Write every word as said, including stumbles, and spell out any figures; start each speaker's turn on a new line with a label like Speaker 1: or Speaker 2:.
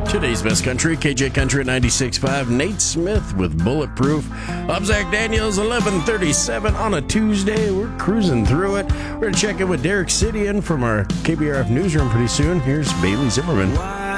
Speaker 1: Today's best country, K J Country at ninety-six point five. Nate Smith with Bulletproof. I'm Zach Daniels, eleven thirty-seven on a Tuesday. We're cruising through it. We're going to check in with Derek Sidian from our K B R F newsroom pretty soon. Here's Bailey Zimmerman.